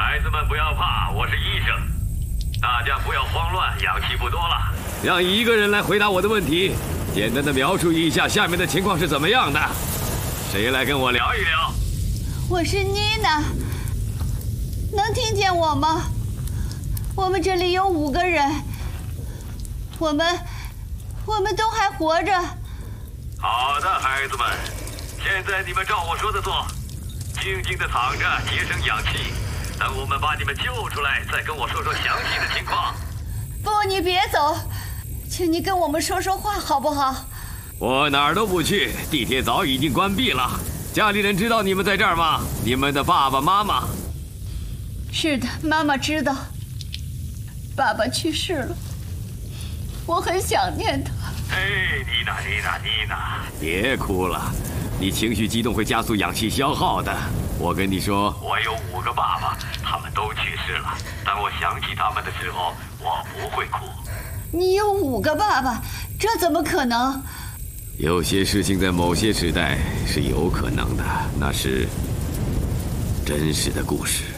孩子们不要怕，我是医生。大家不要慌乱，氧气不多了。 让一个人来回答我的问题，简单的描述一下下面的情况是怎么样的。谁来跟我聊一聊？ 我是妮娜，能听见我吗？我们这里有5个人，我们都还活着。 好的，孩子们，现在你们照我说的做，静静的躺着，节省氧气。等我们把你们救出来，再跟我说说详细的情况。 不，你别走，请你跟我们说说话好不好？ 我哪儿都不去，地铁早已经关闭了。家里人知道你们在这儿吗？你们的爸爸妈妈？ 是的，妈妈知道。爸爸去世了，我很想念他。 哎，妮娜， 别哭了，你情绪激动会加速氧气消耗的。我跟你说， 我有5个爸爸，他们都去世了。当我想起他们的时候，我不会哭。 你有5个爸爸，这怎么可能？ 有些事情在某些时代是有可能的，那是真实的故事。